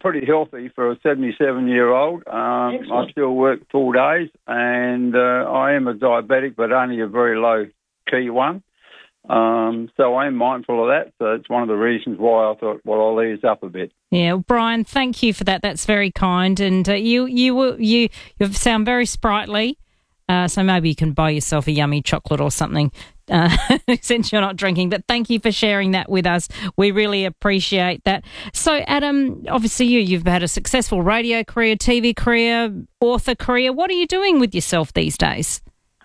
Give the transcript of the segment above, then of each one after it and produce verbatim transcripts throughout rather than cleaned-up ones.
pretty healthy for a seventy-seven-year-old. Um, I still work full days, and uh, I am a diabetic, but only a very low key one. Um, so I am mindful of that. So it's one of the reasons why I thought, well, I'll ease up a bit. Yeah, well, Brian, thank you for that. That's very kind, and uh, you you you you sound very sprightly. Uh, so maybe you can buy yourself a yummy chocolate or something uh, since you're not drinking. But thank you for sharing that with us. We really appreciate that. So, Adam, obviously you, you've had a successful radio career, T V career, author career. What are you doing with yourself these days?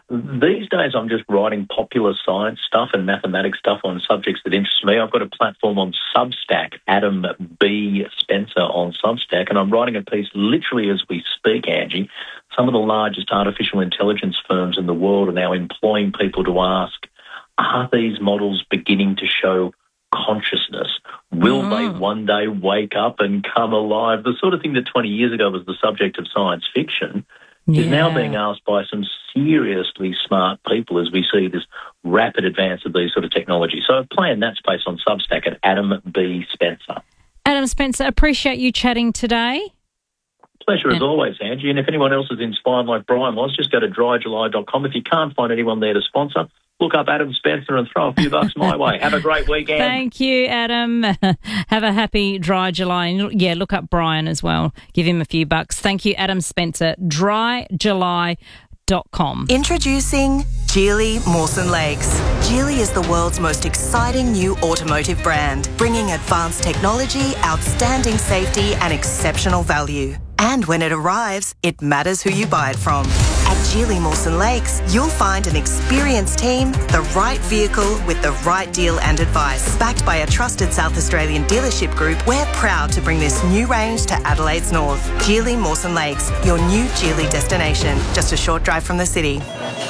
These days I'm just writing popular science stuff and mathematics stuff on subjects that interest me. I've got a platform on Substack, Adam B. Spencer on Substack, and I'm writing a piece literally as we speak, Angie. Some of the largest artificial intelligence firms in the world are now employing people to ask, are these models beginning to show consciousness? Will mm. they one day wake up and come alive? The sort of thing that twenty years ago was the subject of science fiction yeah. is now being asked by some seriously smart people as we see this rapid advance of these sort of technology. So I play in that space on Substack at Adam B. Spencer. Adam Spencer, appreciate you chatting today. Pleasure as always, Angie. And if anyone else is inspired like Brian was, just go to dry july dot com. If you can't find anyone there to sponsor, look up Adam Spencer and throw a few bucks my way. Have a great weekend. Thank you, Adam. Have a happy Dry July. And yeah, look up Brian as well. Give him a few bucks. Thank you, Adam Spencer. dry july dot com. Introducing Geely Mawson Lakes. Geely is the world's most exciting new automotive brand, bringing advanced technology, outstanding safety and exceptional value. And when it arrives, it matters who you buy it from. At Geely Mawson Lakes, you'll find an experienced team, the right vehicle with the right deal and advice. Backed by a trusted South Australian dealership group, we're proud to bring this new range to Adelaide's north. Geely Mawson Lakes, your new Geely destination, just a short drive from the city.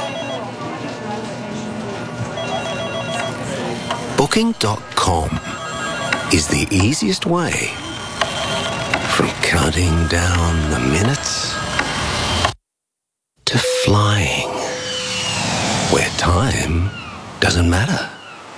Booking dot com is the easiest way from counting down the minutes to flying where time doesn't matter.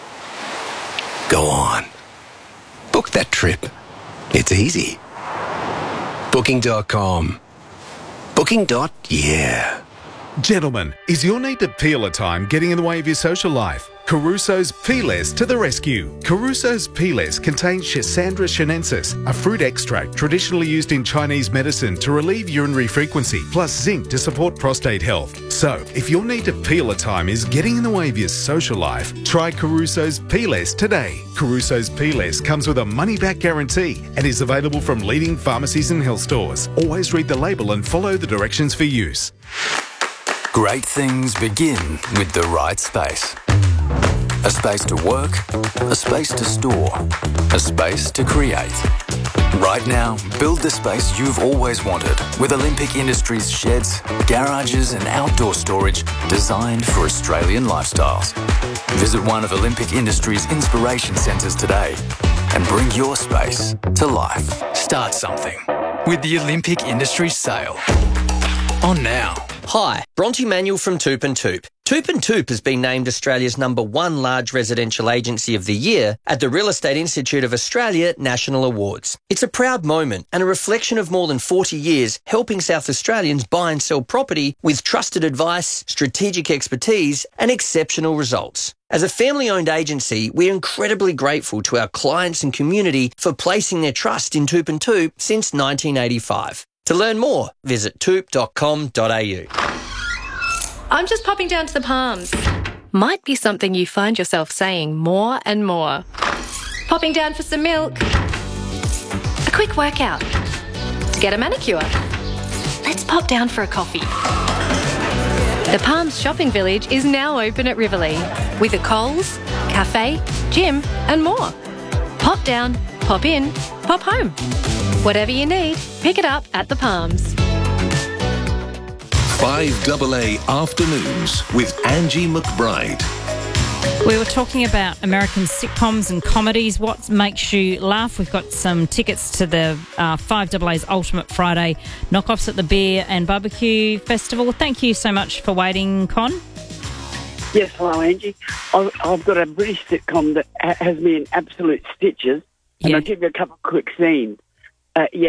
Go on. Book that trip. It's easy. Booking dot com. Booking. Yeah. Gentlemen, is your need to peel a time getting in the way of your social life? Caruso's Peeless to the rescue. Caruso's Peeless contains Schisandra sinensis, a fruit extract traditionally used in Chinese medicine to relieve urinary frequency, plus zinc to support prostate health. So, if your need to peel a time is getting in the way of your social life, try Caruso's Peeless today. Caruso's Peeless comes with a money-back guarantee and is available from leading pharmacies and health stores. Always read the label and follow the directions for use. Great things begin with the right space. A space to work, a space to store, a space to create. Right now, build the space you've always wanted with Olympic Industries sheds, garages and outdoor storage designed for Australian lifestyles. Visit one of Olympic Industries' inspiration centres today and bring your space to life. Start something with the Olympic Industries sale. On now. Hi, Bronte Manuel from Toop and Toop. Toop and Toop has been named Australia's number one large residential agency of the year at the Real Estate Institute of Australia National Awards. It's a proud moment and a reflection of more than forty years helping South Australians buy and sell property with trusted advice, strategic expertise and exceptional results. As a family-owned agency, we're incredibly grateful to our clients and community for placing their trust in Toop and Toop since nineteen eighty-five. To learn more, visit toop dot com dot a u. I'm just popping down to the Palms. Might be something you find yourself saying more and more. Popping down for some milk. A quick workout. To get a manicure. Let's pop down for a coffee. The Palms Shopping Village is now open at Riverlea with a Coles, cafe, gym and more. Pop down, pop in, pop home. Whatever you need, pick it up at the Palms. five A A Afternoons with Angie McBride. We were talking about American sitcoms and comedies. What makes you laugh? We've got some tickets to the uh, five A A's Ultimate Friday knockoffs at the Beer and Barbecue Festival. Thank you so much for waiting, Con. Yes, hello, Angie. I've, I've got a British sitcom that has me in absolute stitches, and Yeah. I'll give you a couple of quick scenes. Uh, yeah.